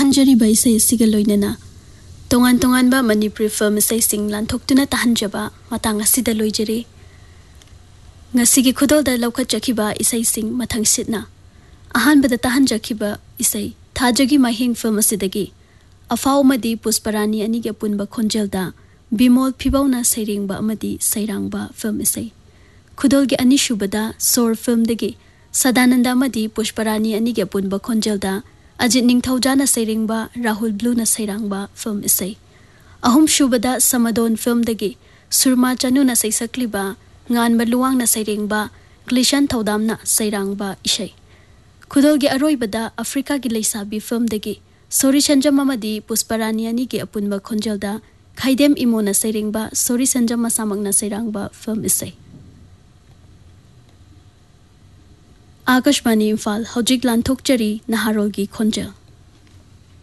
ताहंजरीबा इसै सिगा लोइनना तोंगान तोंगानबा मणिपुरी फिल्म इसै सिंग लांथोक्तुना ताहंजबा मतंग असिदा लोइजरी ngasiगी खुदोलदा लौखटचखिबा इसै सिंग मथंग सिटना अहानबदा ताहंजखिबा इसै थाजगी महिंग फिल्म असिदगी अफाउमदी पुष्परानी अनिगे पुनबा खोंजेलदा बिमोल फिबौना सैरेंगबा अमदी सैरांगबा फिल्म इसै खुदोलगी अनिशुबदा सोर फिल्म दगी सदानंदा अमदी पुष्परानी अनिगे पुनबा खोंजेलदा अजित निंगथौजाना सैरेंगबा राहुल ब्लूना सैरांगबा फिल्म इसै अहुम शुबदा समदोन फिल्म दगी सुरमा चनुना सैसक्लिबा nganba luwangna sairingba glishan thodamna sairangba isai khudolgi aroibada africa gi leisabi film degi sori sanjam amadi pusparani ani gi apunba khonjelda khaidem imona sairingba sori sanjam masamangna sairangba film isai Akashbani Imphal hojik lanthokchari naharolgi khonjel